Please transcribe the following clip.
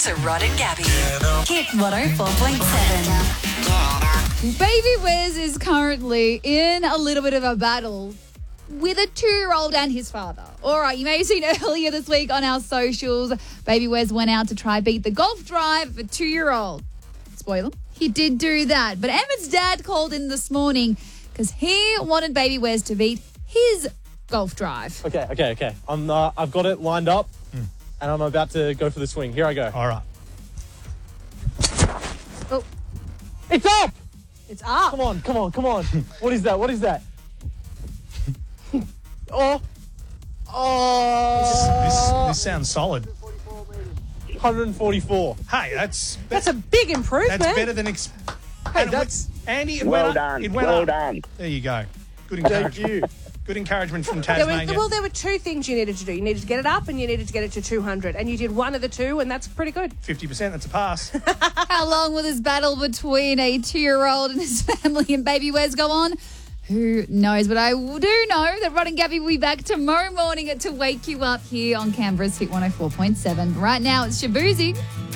to Rod and Gabby. Hit 104.7. Baby Wes is currently in a little bit of a battle with a 2-year-old and his father. All right, you may have seen earlier this week on our socials, Baby Wes went out to try beat the golf drive of a 2-year-old. Spoiler, he did do that. But Emmett's dad called in this morning because he wanted Baby Wes to beat his golf drive. Okay. I've got it lined up, and I'm about to go for the swing. Here I go. All right. Oh, It's up! it's up. Come on. What is that? This sounds solid. 144. Hey, that's a big improvement. That's better than Andy. It Well went done. up. It went Well up. done. There you go. Good Thank encouragement. you. Good encouragement from There Tasmania. were two things you needed to do. You needed to get it up and you needed to get it to 200. And you did one of the two, and that's pretty good. 50%. That's a pass. How long will this battle between a 2-year-old and his family and Baby Wes go on? Who knows? But I do know that Rod and Gabby will be back tomorrow morning to wake you up here on Canberra's Hit 104.7. Right now, it's Shabuzi.